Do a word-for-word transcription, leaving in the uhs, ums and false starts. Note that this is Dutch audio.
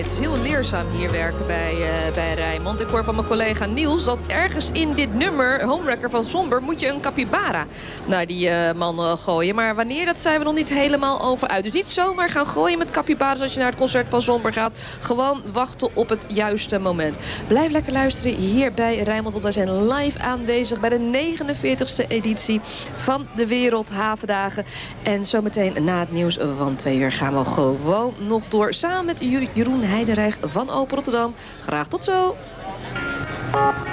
Het is heel leerzaam hier werken bij, uh, bij Rijnmond. Ik hoor van mijn collega Niels dat ergens in dit nummer, Homewrecker van Somber, moet je een capybara naar die uh, man uh, gooien. Maar wanneer, dat zijn we nog niet helemaal over uit. Dus niet zomaar gaan gooien met capybaras als je naar het concert van Somber gaat. Gewoon wachten op het juiste moment. Blijf lekker luisteren hier bij Rijnmond, want wij zijn live aanwezig bij de negenenveertigste editie van de Wereldhavendagen. En zometeen na het nieuws van twee uur gaan we gewoon nog door samen met Jeroen Heidenreich van Open Rotterdam. Graag tot zo!